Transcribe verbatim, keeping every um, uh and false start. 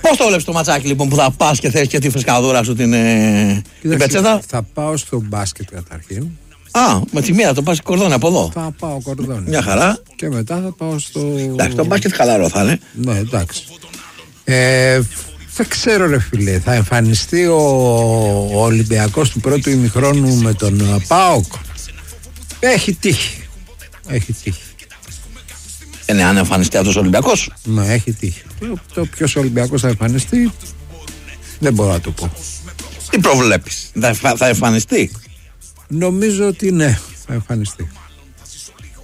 Πώς το βλέπεις το ματσάκι λοιπόν που θα πας και θες και τη φρεσκαδούρα σου την, ε, την πετσέτα? Θα πάω στο μπάσκετ καταρχήν. Α, με τη μία το πας Κορδόνη από εδώ. Θα πάω Κορδόνη. Μια χαρά. Και μετά θα πάω στο. Εντάξει, το μπάσκετ χαλαρό θα είναι. Ναι, εντάξει. Ε, δεν ξέρω ρε φίλε, θα εμφανιστεί ο, ο Ολυμπιακός του πρώτου ημιχρόνου με τον ΠΑΟΚ? Έχει τύχει. Έχει τύχει. Ε, ναι, αν εμφανιστεί αυτός ο Ολυμπιακός. Ναι, έχει τύχει. Το, το ποιος Ολυμπιακός θα εμφανιστεί δεν μπορώ να το πω. Τι προβλέπεις, θα, θα εμφανιστεί? Νομίζω ότι ναι, θα εμφανιστεί.